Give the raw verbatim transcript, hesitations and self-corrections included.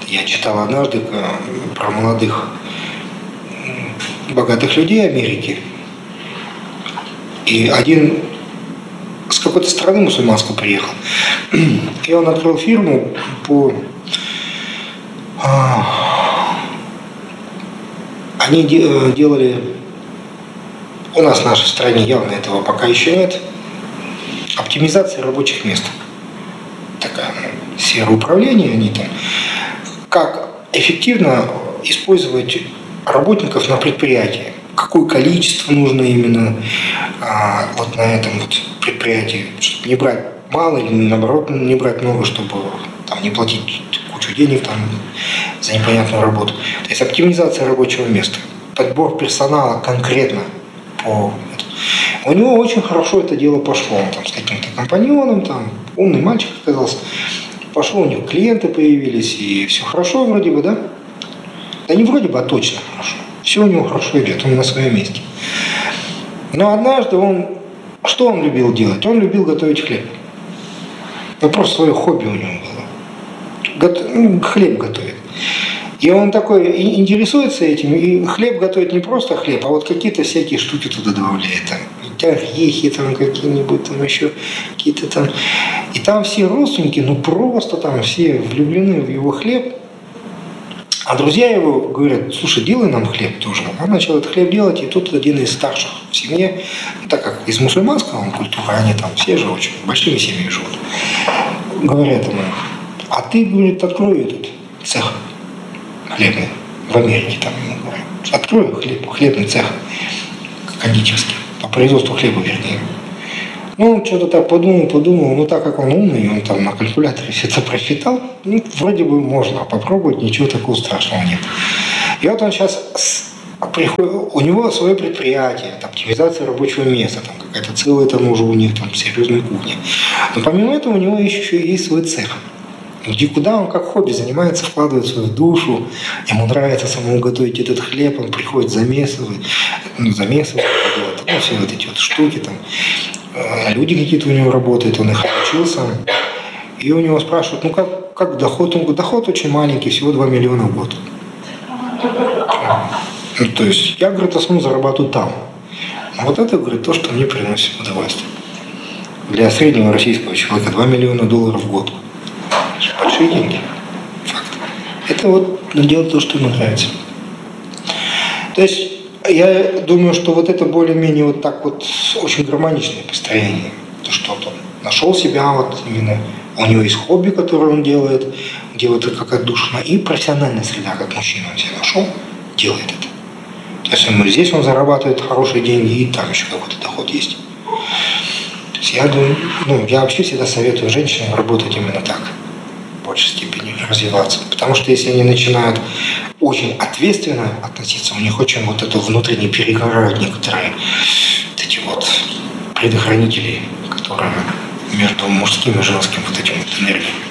Я читал однажды про молодых богатых людей Америки. И один с какой-то страны мусульманской приехал. И он открыл фирму по... Они делали... У нас в нашей стране явно этого пока еще нет. Оптимизация рабочих мест. Такая сфера управления, они там. Как эффективно использовать работников на предприятии. Какое количество нужно именно а, вот на этом вот предприятии, чтобы не брать мало или наоборот не брать много, чтобы там не платить кучу денег там за непонятную работу. То есть оптимизация рабочего места, подбор персонала конкретно по этому. У него очень хорошо это дело пошло, он там с каким-то компаньоном, там умный мальчик оказался, пошло, у него клиенты появились и все хорошо вроде бы, да? Да не вроде бы, а точно хорошо. Все у него хорошо идет, он на своем месте. Но однажды он, что он любил делать? Он любил готовить хлеб. Ну, просто свое хобби у него было. Гот... Ну, хлеб готовит. И он такой интересуется этим, и хлеб готовит не просто хлеб, а вот какие-то всякие штуки туда добавляет. Там, орехи там какие-нибудь, там еще какие-то там. И там все родственники, ну просто там все влюблены в его хлеб. А друзья его говорят, слушай, делай нам хлеб тоже. Он начал этот хлеб делать, и тут один из старших в семье, ну, так как из мусульманского культуры, они там все же очень большими семьями живут, говорят ему, а ты, говорит, открой этот цех хлебный в Америке, там ему говорят, открой хлеб, хлебный цех кондитерский, по производству хлеба, вернее. Ну, он что-то так подумал, подумал, ну, так как он умный, он там на калькуляторе все это просчитал, ну, вроде бы можно попробовать, ничего такого страшного нет. И вот он сейчас приходит, у него свое предприятие, это оптимизация рабочего места, там какая-то целая там уже у них там серьезная кухня. Но помимо этого у него еще есть свой цех, где куда он как хобби занимается, вкладывает свою душу, ему нравится самому готовить этот хлеб, он приходит замесывает, ну, замесывает, ну, все вот эти вот штуки там. Люди какие-то у него работают, он их учился. И у него спрашивают, ну как, как доход? Он говорит, доход очень маленький, всего два миллиона в год. Ну, то есть я, говорит, основном зарабатываю там. А вот это, говорит, то, что мне приносит удовольствие. Для среднего российского человека два миллиона долларов в год. Большие деньги. Факт. Это вот делать то, что ему нравится. То есть я думаю, что вот это более-менее вот так вот очень гармоничное построение. То, что вот он нашел себя, вот именно у него есть хобби, которое он делает, где вот это как отдушина, и профессиональная среда, как мужчина он себя нашел, делает это. То есть ему здесь он зарабатывает хорошие деньги, и там еще какой-то доход есть. То есть я думаю, ну, я вообще всегда советую женщинам работать именно так, в большей степени развиваться. Потому что если они начинают очень ответственно относиться, у них очень вот это внутренне перегорают некоторые вот эти вот предохранители, которые между мужским и женским вот этим вот энергией.